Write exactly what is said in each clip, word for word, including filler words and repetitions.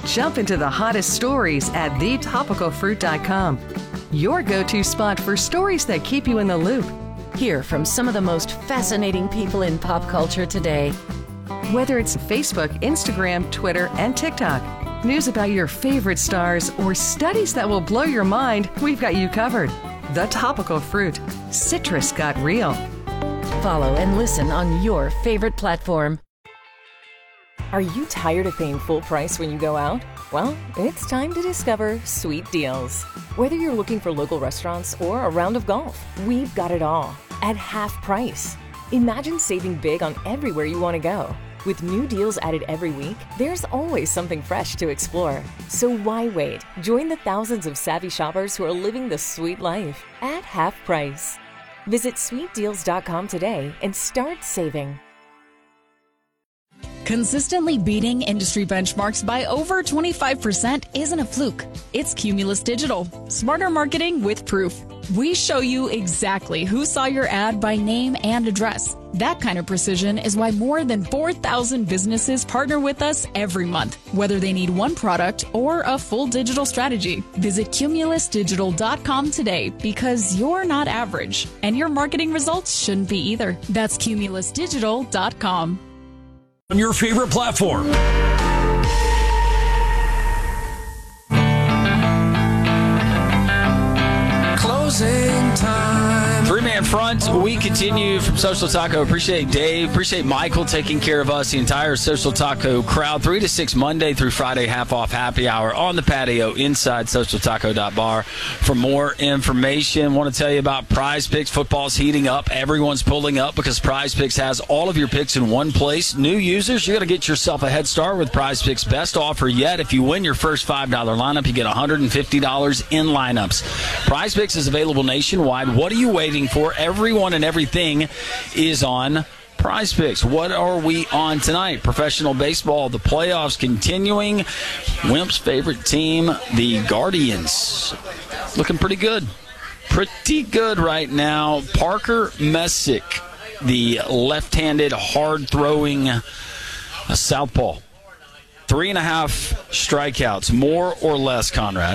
Jump into the hottest stories at the topical fruit dot com. Your go-to spot for stories that keep you in the loop. Hear from some of the most fascinating people in pop culture today. Whether it's Facebook, Instagram, Twitter, and TikTok, news about your favorite stars, or studies that will blow your mind, we've got you covered. The Topical Fruit. Citrus got real. Follow and listen on your favorite platform. Are you tired of paying full price when you go out? Well, it's time to discover Sweet Deals. Whether you're looking for local restaurants or a round of golf, we've got it all at half price. Imagine saving big on everywhere you want to go. With new deals added every week, there's always something fresh to explore. So why wait? Join the thousands of savvy shoppers who are living the sweet life at half price. Visit sweet deals dot com today and start saving. Consistently beating industry benchmarks by over twenty-five percent isn't a fluke. It's Cumulus Digital. Smarter marketing with proof. We show you exactly who saw your ad by name and address. That kind of precision is why more than four thousand businesses partner with us every month, whether they need one product or a full digital strategy. Visit cumulus digital dot com today because you're not average, and your marketing results shouldn't be either. That's cumulus digital dot com. On your favorite platform. Closing time. Three-man front, we continue from Social Taco. Appreciate Dave, appreciate Michael taking care of us, the entire Social Taco crowd. Three to six Monday through Friday, half off happy hour on the patio inside social taco dot bar. For more information, want to tell you about Prize Picks. Football's heating up. Everyone's pulling up because Prize Picks has all of your picks in one place. New users, you got to get yourself a head start with Prize Picks' best offer yet. If you win your first five dollar lineup, you get one hundred fifty dollars in lineups. Prize Picks is available nationwide. What are you waiting for? Everyone and everything is on Prize Picks. What are we on tonight? Professional baseball, the playoffs continuing. Wimp's favorite team, the Guardians, looking pretty good. Pretty good right now. Parker Messick, the left-handed, hard-throwing southpaw. Three and a half strikeouts, more or less, Conrad?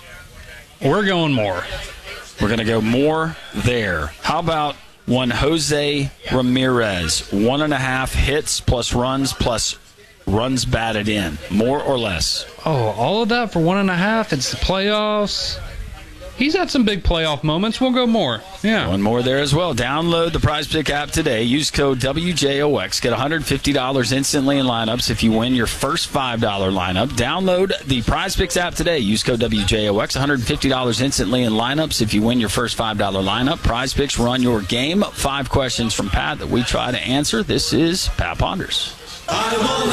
We're going more. We're going to go more there. How about one Jose Ramirez? One and a half hits plus runs plus runs batted in. More or less? Oh, all of that for one and a half? It's the playoffs. He's had some big playoff moments. We'll go more. Yeah. One more there as well. Download the Prize Pick app today. Use code W J O X. Get one hundred fifty dollars instantly in lineups if you win your first five dollar lineup. Download the Prize Picks app today. Use code W J O X. one hundred fifty dollars instantly in lineups if you win your first five dollar lineup. Prize Picks, run your game. Five questions from Pat that we try to answer. This is Pat Ponders. I want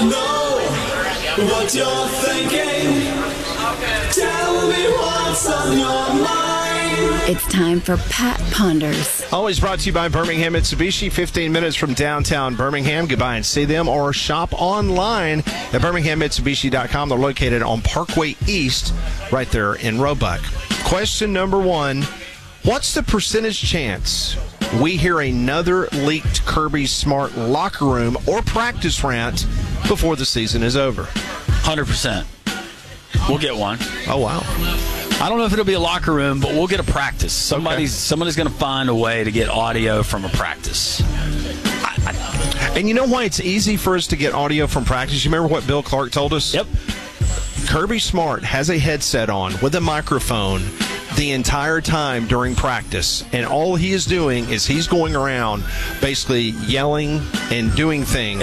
to know what you're thinking. Tell me what's on your mind. It's time for Pat Ponders. Always brought to you by Birmingham Mitsubishi, fifteen minutes from downtown Birmingham. Goodbye and see them or shop online at birmingham mitsubishi dot com. They're located on Parkway East, right there in Roebuck. Question number one, what's the percentage chance we hear another leaked Kirby Smart locker room or practice rant before the season is over? one hundred percent. We'll get one. Oh, wow. I don't know if it'll be a locker room, but we'll get a practice. Somebody's okay. Somebody's going to find a way to get audio from a practice. I, I, and you know why it's easy for us to get audio from practice? You remember what Bill Clark told us? Yep. Kirby Smart has a headset on with a microphone the entire time during practice, and all he is doing is he's going around basically yelling and doing things